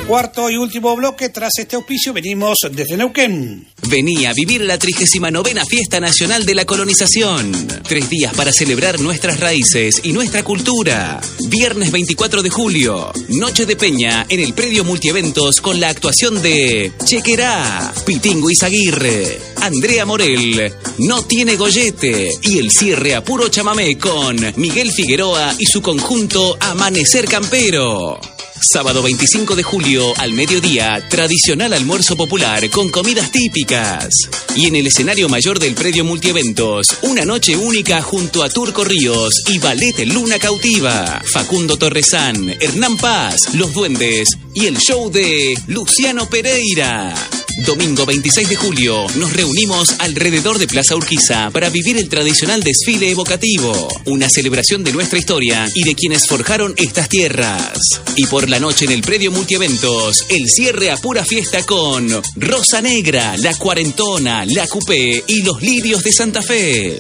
Cuarto y último bloque, tras este auspicio venimos desde Neuquén. Vení a vivir la 39ª Fiesta Nacional de la Colonización. 3 días para celebrar nuestras raíces y nuestra cultura. Viernes 24 de julio, Noche de Peña en el predio multieventos con la actuación de Chequerá, Pitingo Izaguirre, Andrea Morel, No Tiene Gollete y el cierre a puro chamamé con Miguel Figueroa y su conjunto Amanecer Campero. Sábado 25 de julio al mediodía, tradicional almuerzo popular con comidas típicas. Y en el escenario mayor del predio multieventos, una noche única junto a Turco Ríos y Ballet Luna Cautiva, Facundo Torresán, Hernán Paz, Los Duendes y el show de Luciano Pereira. Domingo 26 de julio nos reunimos alrededor de Plaza Urquiza para vivir el tradicional desfile evocativo, una celebración de nuestra historia y de quienes forjaron estas tierras. Y por la noche en el predio multieventos, el cierre a pura fiesta con Rosa Negra, La Cuarentona, La Coupé y Los Lirios de Santa Fe.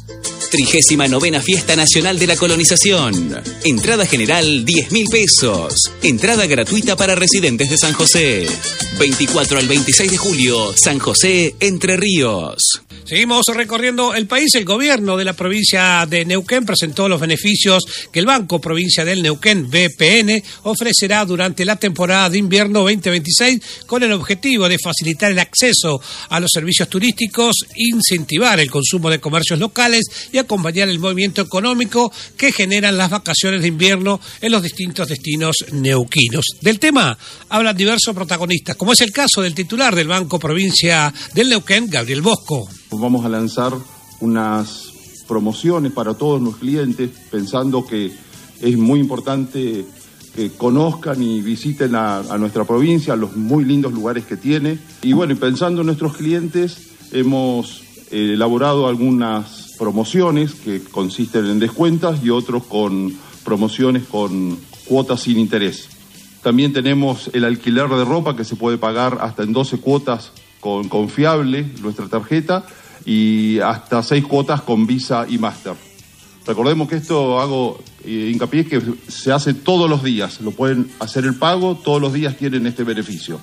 39ª Fiesta Nacional de la Colonización. Entrada general 10.000 pesos. Entrada gratuita para residentes de San José. 24 al 26 de julio, San José, Entre Ríos. Seguimos recorriendo el país. El gobierno de la provincia de Neuquén presentó los beneficios que el Banco Provincia del Neuquén, BPN, ofrecerá durante la temporada de invierno 2026 con el objetivo de facilitar el acceso a los servicios turísticos, incentivar el consumo de comercios locales y acompañar el movimiento económico que generan las vacaciones de invierno en los distintos destinos neuquinos. Del tema hablan diversos protagonistas, como es el caso del titular del Banco Provincia del Neuquén, Gabriel Bosco. Vamos a lanzar unas promociones para todos los clientes, pensando que es muy importante que conozcan y visiten a nuestra provincia, los muy lindos lugares que tiene. Y bueno, pensando en nuestros clientes, hemos elaborado algunas promociones que consisten en descuentos y otros con promociones con cuotas sin interés. También tenemos el alquiler de ropa que se puede pagar hasta en 12 cuotas con Confiable, nuestra tarjeta, y hasta 6 cuotas con Visa y Master. Recordemos que esto hago hincapié que se hace todos los días, lo pueden hacer el pago, todos los días tienen este beneficio.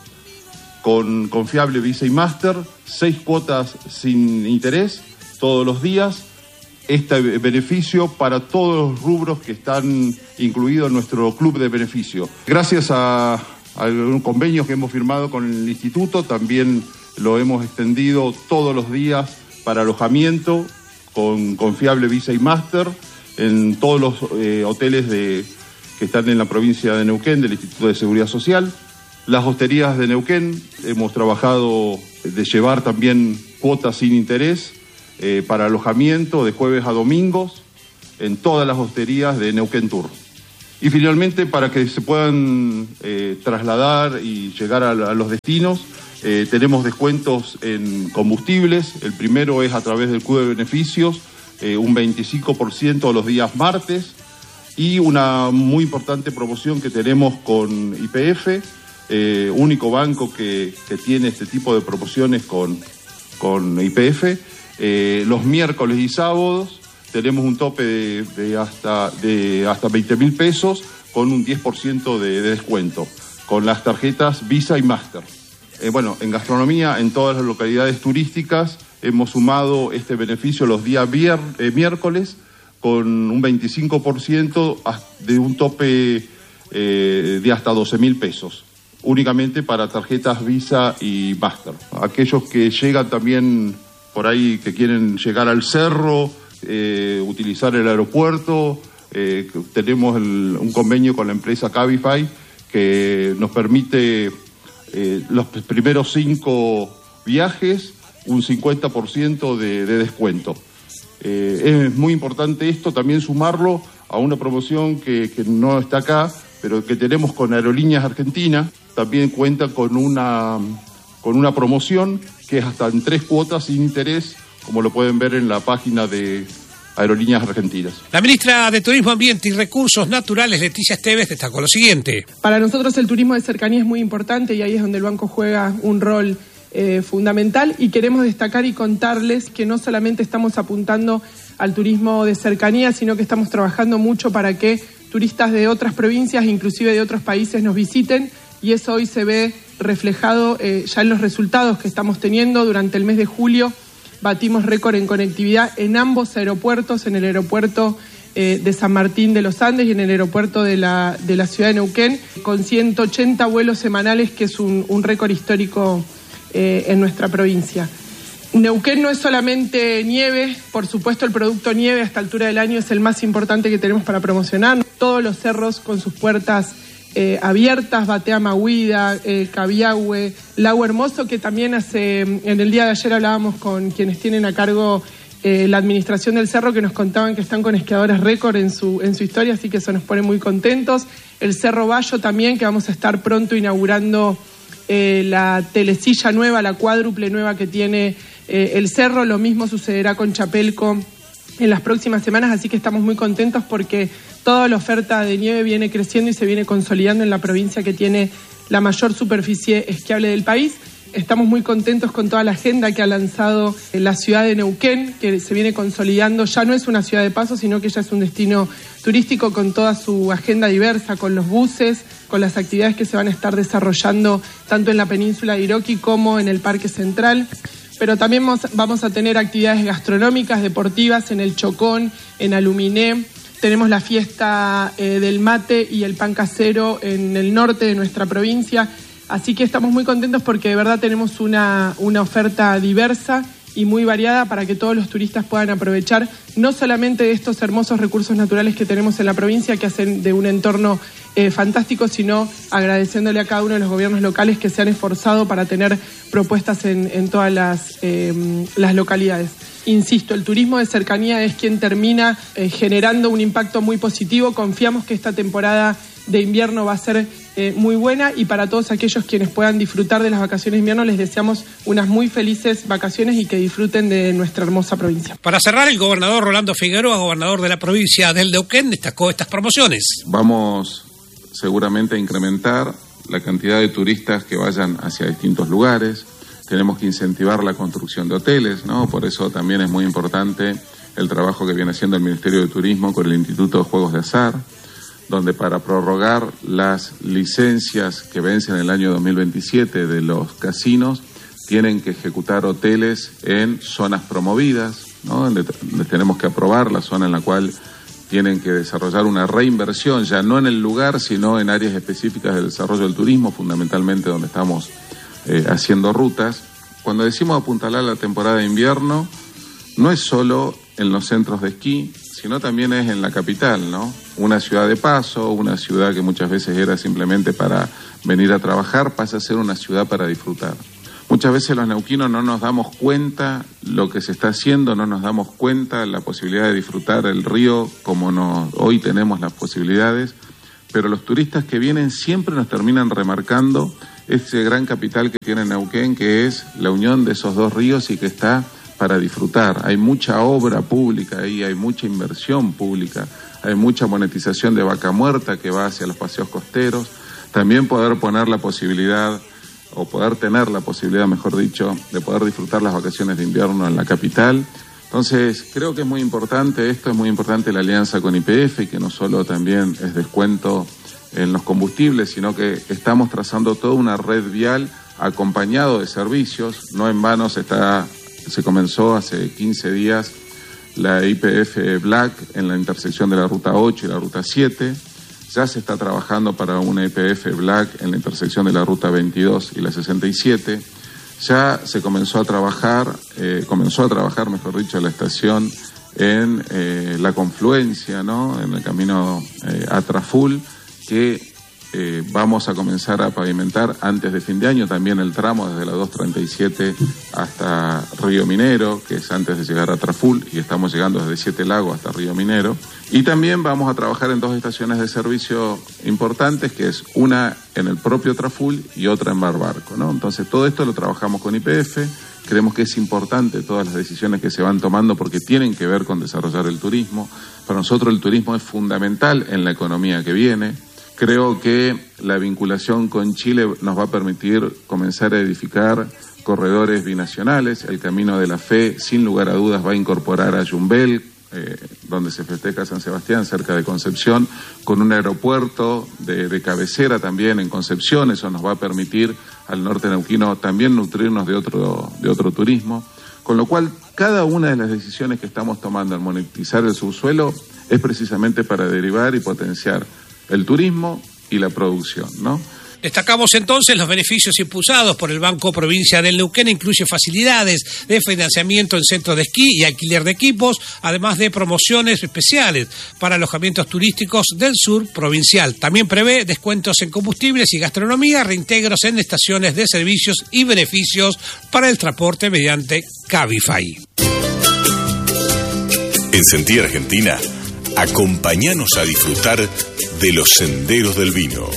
Con Confiable, Visa y Master, 6 cuotas sin interés todos los días. Este beneficio para todos los rubros que están incluidos en nuestro club de beneficio. Gracias a un convenio que hemos firmado con el instituto, también lo hemos extendido todos los días para alojamiento con Confiable, Visa y Master en todos los hoteles que están en la provincia de Neuquén del Instituto de Seguridad Social. Las hosterías de Neuquén hemos trabajado de llevar también cuotas sin interés para alojamiento de jueves a domingos en todas las hosterías de Neuquén Tour. Y finalmente, para que se puedan trasladar y llegar a los destinos, tenemos descuentos en combustibles. El primero es a través del Club de Beneficios, un 25% los días martes, y una muy importante promoción que tenemos con YPF, único banco que tiene este tipo de promociones con YPF. Los miércoles y sábados tenemos un tope de hasta 20.000 pesos con un 10% de descuento con las tarjetas Visa y Master. Bueno, en gastronomía, en todas las localidades turísticas hemos sumado este beneficio los días miércoles con un 25% de un tope de hasta 12.000 pesos, únicamente para tarjetas Visa y Master. Aquellos que llegan también por ahí, que quieren llegar al cerro, utilizar el aeropuerto, tenemos un convenio con la empresa Cabify que nos permite los primeros 5 viajes un 50% de descuento. Es muy importante esto, también sumarlo a una promoción que no está acá, pero que tenemos con Aerolíneas Argentina. También cuenta con una promoción que es hasta en 3 cuotas sin interés, como lo pueden ver en la página de Aerolíneas Argentinas. La ministra de Turismo, Ambiente y Recursos Naturales, Leticia Esteves, destacó lo siguiente. Para nosotros el turismo de cercanía es muy importante y ahí es donde el banco juega un rol fundamental, y queremos destacar y contarles que no solamente estamos apuntando al turismo de cercanía, sino que estamos trabajando mucho para que turistas de otras provincias, inclusive de otros países, nos visiten y eso hoy se ve reflejado ya en los resultados que estamos teniendo. Durante el mes de julio batimos récord en conectividad en ambos aeropuertos, en el aeropuerto de San Martín de los Andes y en el aeropuerto de la ciudad de Neuquén, con 180 vuelos semanales, que es un récord histórico en nuestra provincia. Neuquén no es solamente nieve, por supuesto el producto nieve a esta altura del año es el más importante que tenemos para promocionar. Todos los cerros con sus puertas abiertas, Batea Mahuida, Cabiahue, Lago Hermoso, que también en el día de ayer hablábamos con quienes tienen a cargo la administración del cerro, que nos contaban que están con esquiadores récord en su historia, así que eso nos pone muy contentos. El Cerro Bayo también, que vamos a estar pronto inaugurando la telecilla nueva, la cuádruple nueva que tiene el cerro. Lo mismo sucederá con Chapelco en las próximas semanas, así que estamos muy contentos porque toda la oferta de nieve viene creciendo y se viene consolidando en la provincia que tiene la mayor superficie esquiable del país. Estamos muy contentos con toda la agenda que ha lanzado la ciudad de Neuquén, que se viene consolidando. Ya no es una ciudad de paso, sino que ya es un destino turístico con toda su agenda diversa, con los buses, con las actividades que se van a estar desarrollando tanto en la península de Iroqui como en el Parque Central. Pero también vamos a tener actividades gastronómicas, deportivas en el Chocón, en Aluminé. Tenemos la fiesta del mate y el pan casero en el norte de nuestra provincia. Así que estamos muy contentos porque de verdad tenemos una oferta diversa y muy variada para que todos los turistas puedan aprovechar no solamente de estos hermosos recursos naturales que tenemos en la provincia, que hacen de un entorno fantástico, sino agradeciéndole a cada uno de los gobiernos locales que se han esforzado para tener propuestas en todas las localidades. Insisto, el turismo de cercanía es quien termina generando un impacto muy positivo. Confiamos que esta temporada de invierno va a ser muy buena, y para todos aquellos quienes puedan disfrutar de las vacaciones de invierno les deseamos unas muy felices vacaciones y que disfruten de nuestra hermosa provincia. Para cerrar, el gobernador Rolando Figueroa, gobernador de la provincia del Neuquén, destacó estas promociones. Vamos seguramente a incrementar la cantidad de turistas que vayan hacia distintos lugares. Tenemos que incentivar la construcción de hoteles, ¿no? Por eso también es muy importante el trabajo que viene haciendo el Ministerio de Turismo con el Instituto de Juegos de Azar, donde para prorrogar las licencias que vencen en el año 2027 de los casinos, tienen que ejecutar hoteles en zonas promovidas, ¿no? Donde tenemos que aprobar la zona en la cual tienen que desarrollar una reinversión, ya no en el lugar, sino en áreas específicas del desarrollo del turismo, fundamentalmente donde estamos haciendo rutas. Cuando decimos apuntalar la temporada de invierno, no es solo en los centros de esquí, sino también es en la capital, ¿no? Una ciudad de paso, una ciudad que muchas veces era simplemente para venir a trabajar, pasa a ser una ciudad para disfrutar. Muchas veces los neuquinos no nos damos cuenta lo que se está haciendo, no nos damos cuenta la posibilidad de disfrutar el río como hoy tenemos las posibilidades, pero los turistas que vienen siempre nos terminan remarcando ese gran capital que tiene Neuquén, que es la unión de esos dos ríos y que está para disfrutar. Hay mucha obra pública ahí, hay mucha inversión pública, hay mucha monetización de vaca muerta que va hacia los paseos costeros. También poder poner la posibilidad, o poder tener la posibilidad, mejor dicho, de poder disfrutar las vacaciones de invierno en la capital. Entonces, creo que es muy importante esto, es muy importante la alianza con YPF, y que no solo también es descuento en los combustibles, sino que estamos trazando toda una red vial acompañado de servicios. No en vano se comenzó hace 15 días la YPF Black en la intersección de la Ruta 8 y la Ruta 7. Ya se está trabajando para una YPF Black en la intersección de la Ruta 22 y la 67. Ya se comenzó a trabajar, mejor dicho, la estación en la confluencia, ¿no? En el camino a Traful, que vamos a comenzar a pavimentar antes de fin de año también el tramo desde la 237 hasta Río Minero, que es antes de llegar a Traful, y estamos llegando desde Siete Lagos hasta Río Minero. Y también vamos a trabajar en dos estaciones de servicio importantes, que es una en el propio Traful y otra en Barbarco, ¿no? Entonces todo esto lo trabajamos con YPF. Creemos que es importante todas las decisiones que se van tomando porque tienen que ver con desarrollar el turismo. Para nosotros el turismo es fundamental en la economía que viene. Creo que la vinculación con Chile nos va a permitir comenzar a edificar corredores binacionales. El Camino de la Fe, sin lugar a dudas, va a incorporar a Yumbel donde se festeja San Sebastián, cerca de Concepción, con un aeropuerto de cabecera también en Concepción. Eso nos va a permitir al norte neuquino también nutrirnos de otro turismo. Con lo cual, cada una de las decisiones que estamos tomando al monetizar el subsuelo es precisamente para derivar y potenciar el turismo y la producción, ¿no? Destacamos entonces los beneficios impulsados por el Banco Provincia del Neuquén. Incluye facilidades de financiamiento en centros de esquí y alquiler de equipos, además de promociones especiales para alojamientos turísticos del sur provincial. También prevé descuentos en combustibles y gastronomía, reintegros en estaciones de servicios y beneficios para el transporte mediante Cabify. En Sentí Argentina, acompáñanos a disfrutar de los senderos del vino.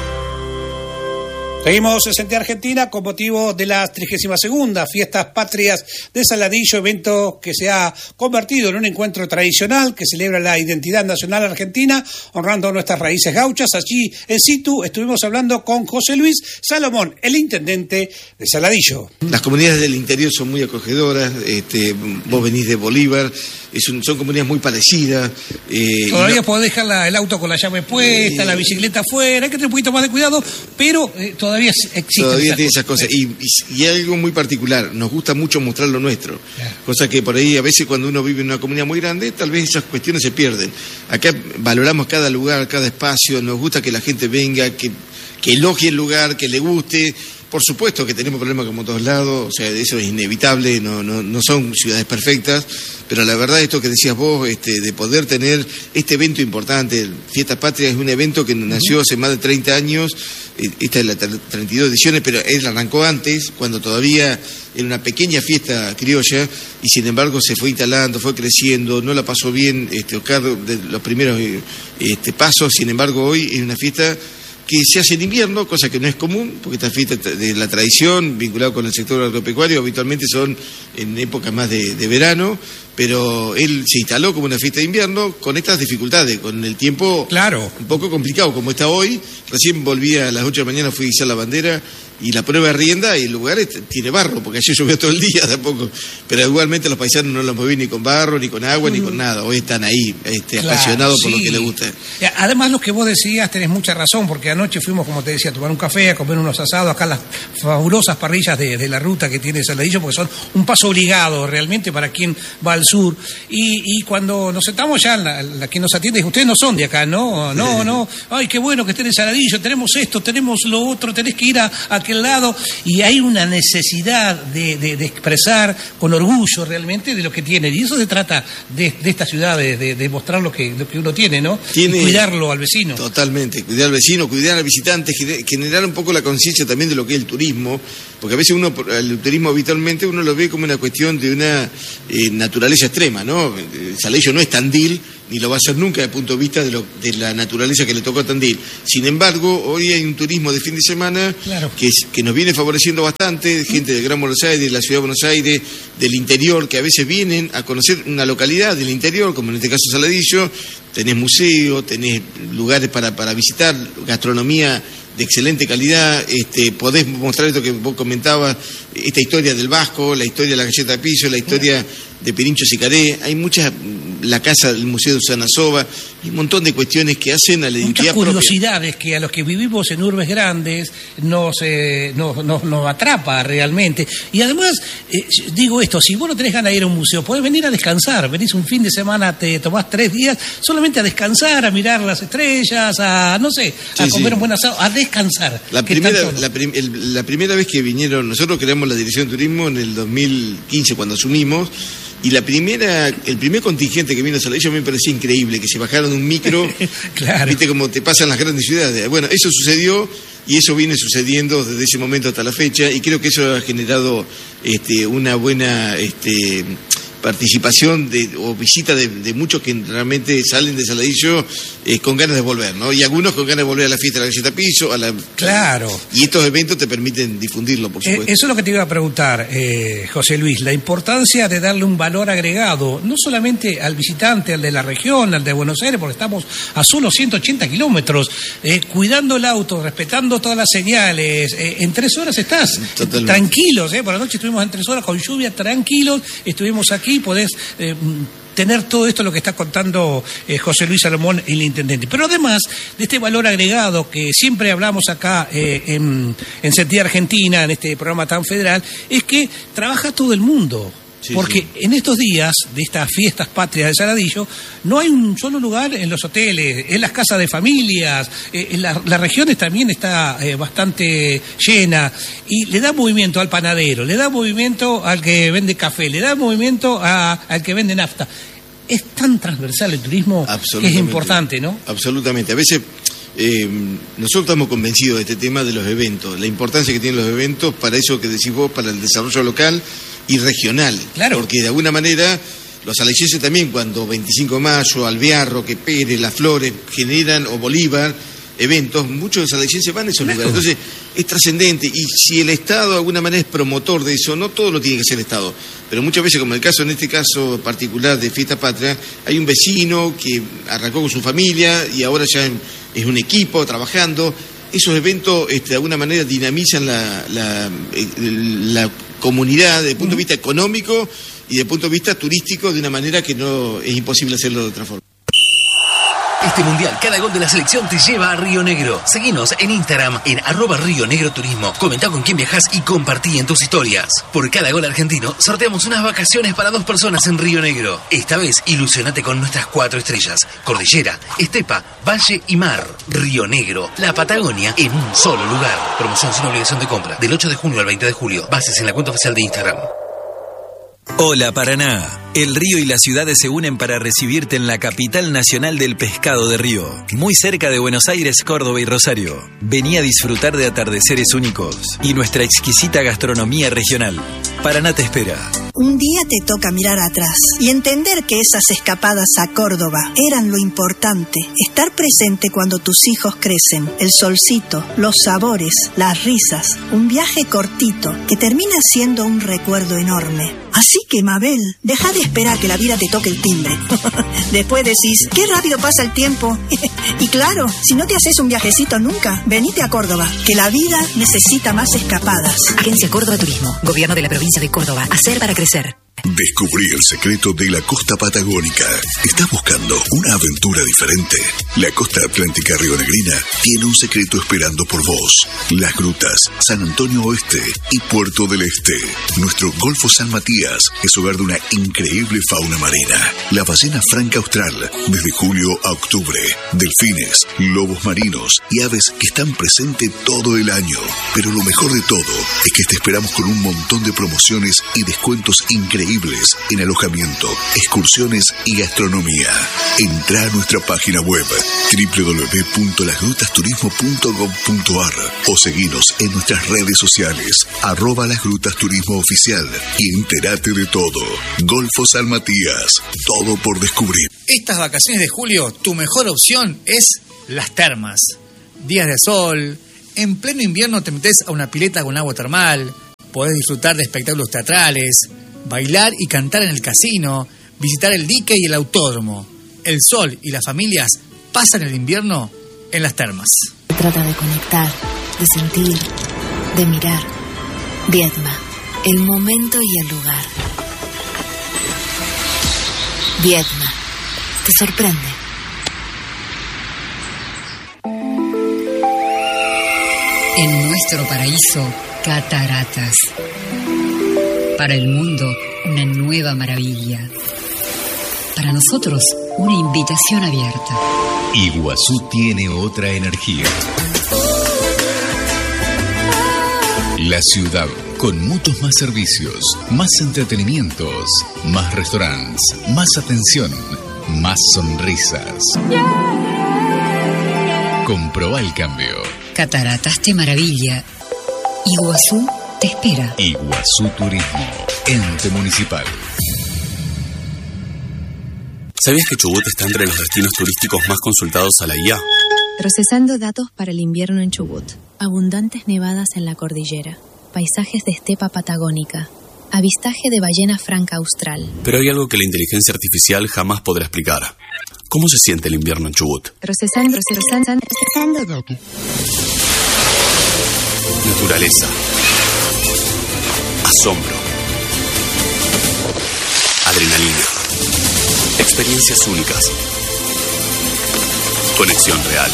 Seguimos en Sentí Argentina con motivo de las 32ª Fiestas Patrias de Saladillo, evento que se ha convertido en un encuentro tradicional que celebra la identidad nacional argentina, honrando nuestras raíces gauchas. Allí en situ estuvimos hablando con José Luis Salomón, el intendente de Saladillo. Las comunidades del interior son muy acogedoras, vos venís de Bolívar, son comunidades muy parecidas. Todavía podés dejar el auto con la llave puesta, la bicicleta afuera, hay que tener un poquito más de cuidado, pero todavía existen. Todavía tiene esas cosas. Y hay algo muy particular, nos gusta mucho mostrar lo nuestro. Claro. Cosa que por ahí a veces cuando uno vive en una comunidad muy grande, tal vez esas cuestiones se pierden. Acá valoramos cada lugar, cada espacio, nos gusta que la gente venga, que elogie el lugar, que le guste. Por supuesto que tenemos problemas como todos lados, o sea, eso es inevitable, no son ciudades perfectas, pero la verdad esto que decías vos, de poder tener este evento importante, Fiestas Patrias es un evento que nació hace más de 30 años, esta es la 32 ediciones, pero él arrancó antes, cuando todavía era una pequeña fiesta criolla, y sin embargo se fue instalando, fue creciendo, no la pasó bien Oscar de los primeros pasos, sin embargo hoy es una fiesta que se hace en invierno, cosa que no es común, porque estas fiestas de la tradición, vinculado con el sector agropecuario, habitualmente son en épocas más de verano, pero él se instaló como una fiesta de invierno con estas dificultades, con el tiempo un poco complicado, como está hoy. Recién volví a las 8 de la mañana, fui a izar la bandera, y la prueba de rienda, y el lugar tiene barro, porque ayer llovió todo el día tampoco, pero igualmente los paisanos no los moví ni con barro, ni con agua, ni con nada. Hoy están ahí, apasionados por lo que les gusta. Además, lo que vos decías, tenés mucha razón, porque anoche fuimos, como te decía, a tomar un café, a comer unos asados, acá las fabulosas parrillas de la ruta que tiene Saladillo, porque son un paso obligado realmente para quien va al sur. Y cuando nos sentamos ya, la que nos atiende, ustedes no son de acá, no, ay, qué bueno que estén en Saladillo, tenemos esto, tenemos lo otro, tenés que ir a aquel lado, y hay una necesidad de expresar con orgullo realmente de lo que tienen, y eso se trata de esta ciudad, de mostrar lo que uno tiene, ¿no? Y cuidarlo al vecino. Totalmente, cuidar al vecino, cuidar al visitante, generar un poco la conciencia también de lo que es el turismo, porque a veces el turismo habitualmente uno lo ve como una cuestión de una naturaleza extrema, ¿no? Saladillo no es Tandil, ni lo va a ser nunca desde el punto de vista de la naturaleza que le tocó a Tandil. Sin embargo, hoy hay un turismo de fin de semana que nos viene favoreciendo bastante, gente del Gran Buenos Aires, de la Ciudad de Buenos Aires, del interior, que a veces vienen a conocer una localidad del interior, como en este caso Saladillo. Tenés museo, tenés lugares para visitar, gastronomía de excelente calidad, podés mostrar esto que vos comentabas, esta historia del Vasco, la historia de la galleta de piso, la historia de Pirincho Sicaré, hay muchas, la casa del Museo de Susana Sova, hay un montón de cuestiones que hacen a la identidad propia. Muchas curiosidades que a los que vivimos en urbes grandes nos atrapa realmente. Y además, digo esto, si vos no tenés ganas de ir a un museo, podés venir a descansar, venís un fin de semana, te tomás 3 días, solamente a descansar, a mirar las estrellas, a comer un buen asado, a descansar. La primera vez que vinieron, nosotros creamos la Dirección de Turismo en el 2015 cuando asumimos, y el primer contingente que vino a Saladillo me parecía increíble, que se bajaron un micro, viste como te pasan las grandes ciudades. Bueno, eso sucedió y eso viene sucediendo desde ese momento hasta la fecha, y creo que eso ha generado una buena participación o visita de muchos que realmente salen de Saladillo con ganas de volver, ¿no? Y algunos con ganas de volver a la fiesta de la galleta piso, y estos eventos te permiten difundirlo, por supuesto. Eso es lo que te iba a preguntar, José Luis, la importancia de darle un valor agregado, no solamente al visitante, al de la región, al de Buenos Aires, porque estamos a solo 180 kilómetros, cuidando el auto, respetando todas las señales, en 3 horas estás tranquilos, por la noche estuvimos en 3 horas con lluvia, tranquilos, estuvimos aquí ahí podés tener todo esto lo que está contando José Luis Salomón, el intendente. Pero además de este valor agregado que siempre hablamos acá en Sentida Argentina, en este programa tan federal, es que trabaja todo el mundo. Sí, porque sí. En estos días de estas fiestas patrias de Saladillo no hay un solo lugar en los hoteles, en las casas de familias, en las regiones también está bastante llena y le da movimiento al panadero, le da movimiento al que vende café, le da movimiento al que vende nafta. Es tan transversal el turismo que es importante, ¿no? Absolutamente. A veces nosotros estamos convencidos de este tema de los eventos, la importancia que tienen los eventos para eso que decís vos, para el desarrollo local y regional. Claro. Porque de alguna manera los saladillenses también, cuando 25 de mayo, Alvear, Roque Pérez, Las Flores generan, o Bolívar, eventos, muchos de los saladillenses van a esos lugares. Entonces es trascendente, y si el Estado de alguna manera es promotor de eso, no todo lo tiene que ser el Estado, pero muchas veces, como en este caso particular de Fiesta Patria, hay un vecino que arrancó con su familia y ahora ya es un equipo trabajando. Esos eventos de alguna manera dinamizan la comunidad desde el punto de vista económico y desde el punto de vista turístico de una manera que no es imposible hacerlo de otra forma. Este mundial, cada gol de la selección te lleva a Río Negro. Seguinos en Instagram en @RioNegroTurismo. Comentá con quién viajás y compartí en tus historias. Por cada gol argentino, sorteamos unas vacaciones para 2 personas en Río Negro. Esta vez, ilusionate con nuestras 4 estrellas: Cordillera, Estepa, Valle y Mar. Río Negro, la Patagonia en un solo lugar. Promoción sin obligación de compra. Del 8 de junio al 20 de julio. Bases en la cuenta oficial de Instagram. Hola Paraná, el río y las ciudades se unen para recibirte en la capital nacional del pescado de Río, muy cerca de Buenos Aires, Córdoba y Rosario. Vení a disfrutar de atardeceres únicos y nuestra exquisita gastronomía regional. Paraná te espera. Un día te toca mirar atrás y entender que esas escapadas a Córdoba eran lo importante. Estar presente cuando tus hijos crecen, el solcito, los sabores, las risas, un viaje cortito que termina siendo un recuerdo enorme. Así que, Mabel, deja de esperar que la vida te toque el timbre. Después decís, qué rápido pasa el tiempo. Y claro, si no te haces un viajecito nunca, venite a Córdoba, que la vida necesita más escapadas. Agencia Córdoba Turismo, Gobierno de la Provincia de Córdoba. Hacer para crecer. Descubrí el secreto de la costa patagónica. ¿Estás buscando una aventura diferente? La costa atlántica rionegrina tiene un secreto esperando por vos. Las Grutas, San Antonio Oeste y Puerto del Este. Nuestro Golfo San Matías es hogar de una increíble fauna marina. La ballena franca austral, desde julio a octubre. Delfines, lobos marinos y aves que están presentes todo el año. Pero lo mejor de todo es que te esperamos con un montón de promociones y descuentos increíbles en alojamiento, excursiones y gastronomía. Entrá a nuestra página web www.lasgrutasturismo.gov.ar o seguinos en nuestras redes sociales @lasgrutasturismo oficial y entérate de todo. Golfo San Matías, todo por descubrir. Estas vacaciones de julio, tu mejor opción es las termas. Días de sol, en pleno invierno te metes a una pileta con agua termal, podés disfrutar de espectáculos teatrales, bailar y cantar en el casino, visitar el dique y el autódromo. El sol y las familias pasan el invierno en las termas. Se trata de conectar, de sentir, de mirar. Viedma, el momento y el lugar. Viedma, te sorprende. En nuestro paraíso, cataratas. Para el mundo, una nueva maravilla. Para nosotros, una invitación abierta. Iguazú tiene otra energía. La ciudad, con muchos más servicios, más entretenimientos, más restaurantes, más atención, más sonrisas. Comprobá el cambio. Cataratas te maravilla. Iguazú te espera. Iguazú Turismo, ente municipal. ¿Sabías que Chubut está entre los destinos turísticos más consultados a la IA? Procesando datos para el invierno en Chubut. Abundantes nevadas en la cordillera. Paisajes de estepa patagónica. Avistaje de ballena franca austral. Pero hay algo que la inteligencia artificial jamás podrá explicar. ¿Cómo se siente el invierno en Chubut? Procesando datos. Naturaleza. Asombro. Adrenalina. Experiencias únicas. Conexión real.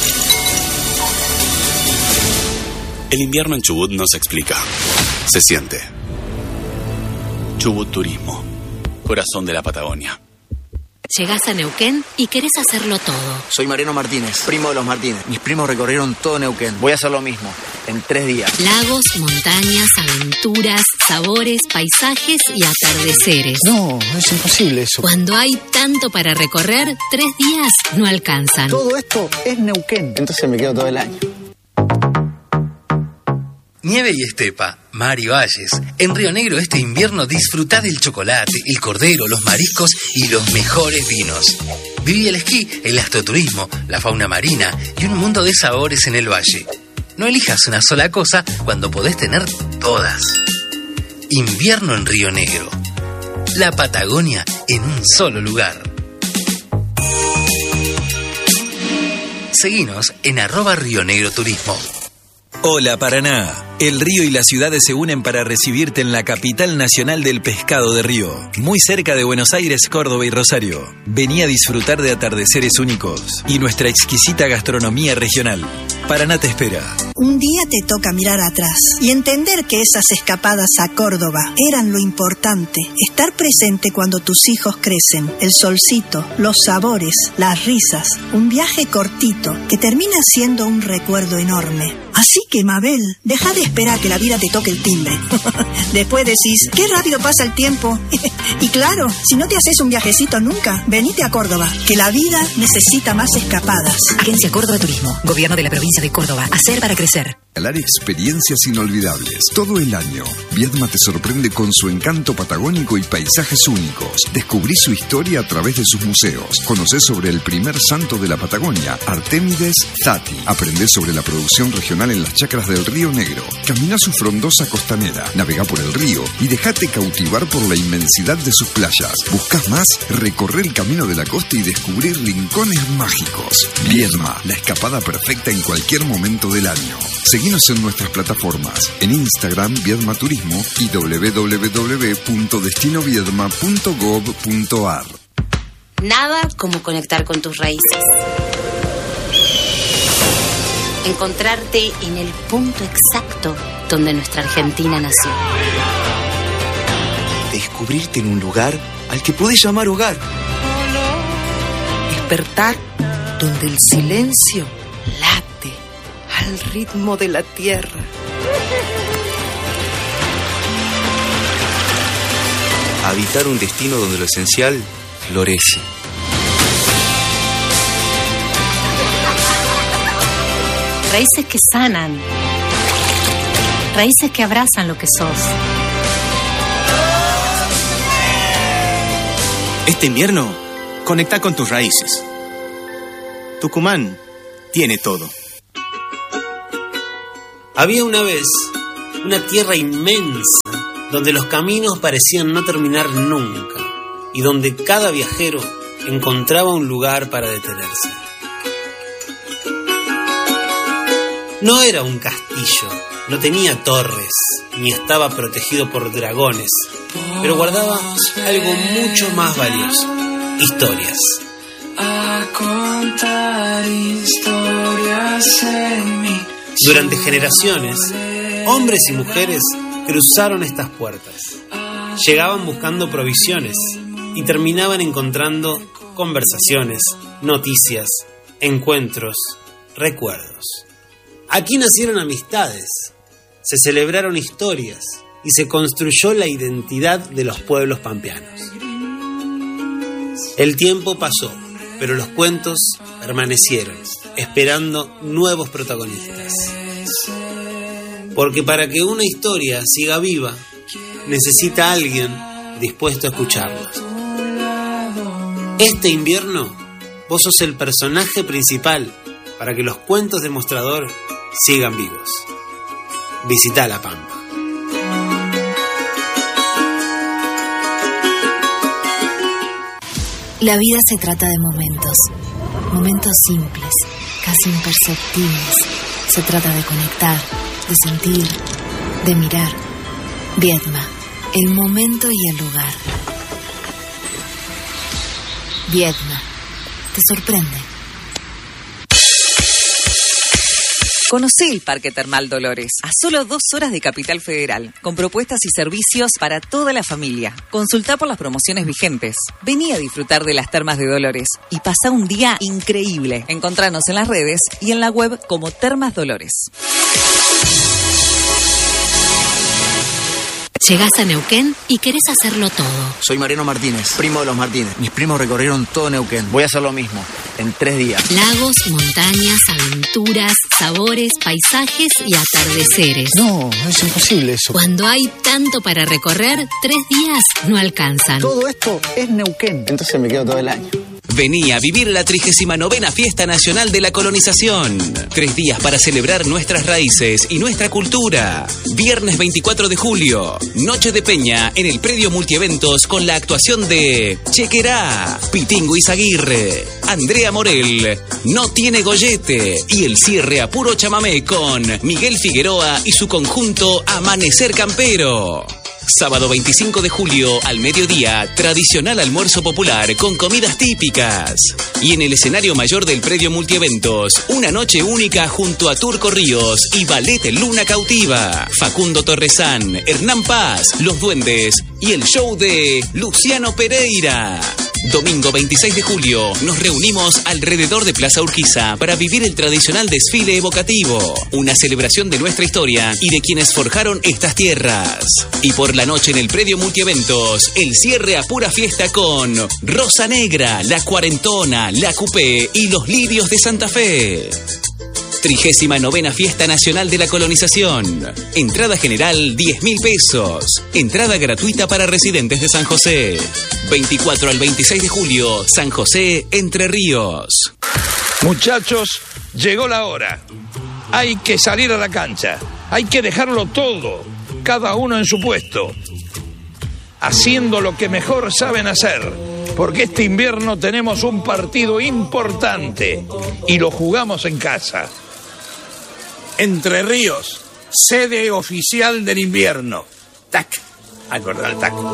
El invierno en Chubut no se explica. Se siente. Chubut Turismo. Corazón de la Patagonia. Llegás a Neuquén y querés hacerlo todo. Soy Mariano Martínez, primo de los Martínez. Mis primos recorrieron todo Neuquén. Voy a hacer lo mismo, en 3 días. Lagos, montañas, aventuras, sabores, paisajes y atardeceres. No, es imposible eso. Cuando hay tanto para recorrer, 3 días no alcanzan. Todo esto es Neuquén. Entonces me quedo todo el año. Nieve y estepa, mar y valles. En Río Negro este invierno disfrutá del chocolate, el cordero, los mariscos y los mejores vinos. Viví el esquí, el astroturismo, la fauna marina y un mundo de sabores en el valle. No elijas una sola cosa cuando podés tener todas. Invierno en Río Negro. La Patagonia en un solo lugar. Seguinos en @RioNegroTurismo. Hola Paraná, el río y las ciudades se unen para recibirte en la capital nacional del pescado de Río, muy cerca de Buenos Aires, Córdoba y Rosario. Vení a disfrutar de atardeceres únicos y nuestra exquisita gastronomía regional. Paraná te espera. Un día te toca mirar atrás y entender que esas escapadas a Córdoba eran lo importante. Estar presente cuando tus hijos crecen, el solcito, los sabores, las risas. Un viaje cortito que termina siendo un recuerdo enorme. Así que, Mabel, deja de esperar que la vida te toque el timbre. Después decís, qué rápido pasa el tiempo. Y claro, si no te haces un viajecito nunca, venite a Córdoba, que la vida necesita más escapadas. Agencia Córdoba Turismo, Gobierno de la Provincia de Córdoba. Hacer para crecer. Regalar experiencias inolvidables. Todo el año, Viedma te sorprende con su encanto patagónico y paisajes únicos. Descubrí su historia a través de sus museos. Conocés sobre el primer santo de la Patagonia, Artémides Zati. Aprendés sobre la producción regional en las chacras del Río Negro. Camina su frondosa costanera, navegá por el río y dejate cautivar por la inmensidad de sus playas. ¿Buscas más? Recorre el camino de la costa y descubrir rincones mágicos. Viedma, la escapada perfecta en cualquier momento del año. Seguinos en nuestras plataformas, en Instagram Viedma Turismo y www.destinoviedma.gov.ar. Nada como conectar con tus raíces. Encontrarte en el punto exacto donde nuestra Argentina nació. Descubrirte en un lugar al que podés llamar hogar. Despertar donde el silencio late al ritmo de la tierra. Habitar un destino donde lo esencial florece. Raíces que sanan. Raíces que abrazan lo que sos. Este invierno, conecta con tus raíces. Tucumán tiene todo. Había una vez una tierra inmensa donde los caminos parecían no terminar nunca y donde cada viajero encontraba un lugar para detenerse. No era un castillo, no tenía torres, ni estaba protegido por dragones, pero guardaba algo mucho más valioso: historias. A contar historias en mí. Durante generaciones, hombres y mujeres cruzaron estas puertas. Llegaban buscando provisiones y terminaban encontrando conversaciones, noticias, encuentros, recuerdos. Aquí nacieron amistades, se celebraron historias y se construyó la identidad de los pueblos pampeanos. El tiempo pasó, pero los cuentos permanecieron, esperando nuevos protagonistas. Porque para que una historia siga viva, necesita alguien dispuesto a escucharla. Este invierno, vos sos el personaje principal para que los cuentos de Mostrador sigan vivos. Visita La Pampa. La vida se trata de momentos. Momentos simples, casi imperceptibles. Se trata de conectar, de sentir, de mirar. Viedma, el momento y el lugar. Viedma. Te sorprende. Conocé el Parque Termal Dolores, a solo 2 horas de Capital Federal, con propuestas y servicios para toda la familia. Consultá por las promociones vigentes. Vení a disfrutar de las termas de Dolores y pasá un día increíble. Encontranos en las redes y en la web como Termas Dolores. Llegás a Neuquén y querés hacerlo todo. Soy Mariano Martínez, primo de los Martínez. Mis primos recorrieron todo Neuquén. Voy a hacer lo mismo, en 3 días. Lagos, montañas, aventuras, sabores, paisajes y atardeceres. No, es imposible eso. Cuando hay tanto para recorrer, 3 días no alcanzan. Todo esto es Neuquén. Entonces me quedo todo el año. Vení a vivir la 39ª Fiesta Nacional de la Colonización. 3 días para celebrar nuestras raíces y nuestra cultura. Viernes 24 de julio, Noche de Peña en el predio multieventos con la actuación de Chequerá, Pitingo Izaguirre, Andrea Morel, No Tiene Gollete y el cierre a puro chamamé con Miguel Figueroa y su conjunto Amanecer Campero. Sábado 25 de julio al mediodía, tradicional almuerzo popular con comidas típicas. Y en el escenario mayor del predio multieventos, una noche única junto a Turco Ríos y Ballet Luna Cautiva, Facundo Torresán, Hernán Paz, Los Duendes y el show de Luciano Pereira. Domingo 26 de julio nos reunimos alrededor de Plaza Urquiza para vivir el tradicional desfile evocativo, una celebración de nuestra historia y de quienes forjaron estas tierras. Y por la noche en el predio multieventos, el cierre a pura fiesta con Rosa Negra, La Cuarentona, La Coupé y Los Lirios de Santa Fe. 39ª Fiesta Nacional de la Colonización. Entrada general 10.000 pesos. Entrada gratuita para residentes de San José. 24 al 26 de julio, San José, Entre Ríos. Muchachos, llegó la hora. Hay que salir a la cancha. Hay que dejarlo todo, cada uno en su puesto, haciendo lo que mejor saben hacer. Porque este invierno tenemos un partido importante y lo jugamos en casa. Entre Ríos, sede oficial del invierno. TAC, acordá el TAC.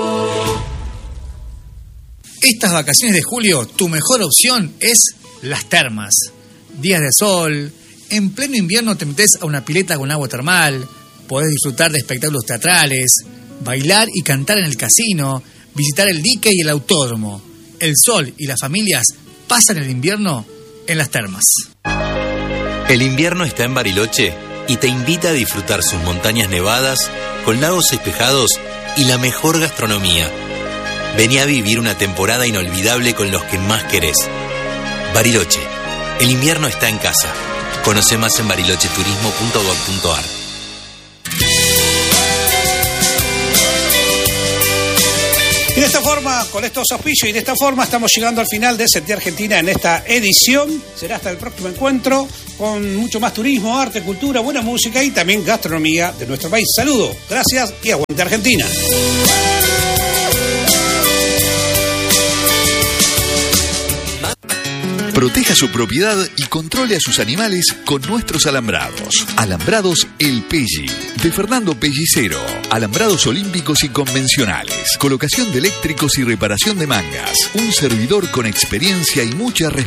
Estas vacaciones de julio, tu mejor opción es las termas. Días de sol, en pleno invierno te metes a una pileta con agua termal, podés disfrutar de espectáculos teatrales, bailar y cantar en el casino, visitar el dique y el autódromo. El sol y las familias pasan el invierno en las termas. El invierno está en Bariloche y te invita a disfrutar sus montañas nevadas con lagos espejados y la mejor gastronomía. Vení a vivir una temporada inolvidable con los que más querés. Bariloche, el invierno está en casa. Conoce más en barilocheturismo.gov.ar. Y de esta forma, con estos auspicios y de esta forma estamos llegando al final de Sentir Argentina en esta edición. Será hasta el próximo encuentro con mucho más turismo, arte, cultura, buena música y también gastronomía de nuestro país. Saludos, gracias y aguante Argentina. Proteja su propiedad y controle a sus animales con nuestros alambrados. Alambrados El Pelli, de Fernando Pellicero. Alambrados olímpicos y convencionales. Colocación de eléctricos y reparación de mangas. Un servidor con experiencia y mucha responsabilidad.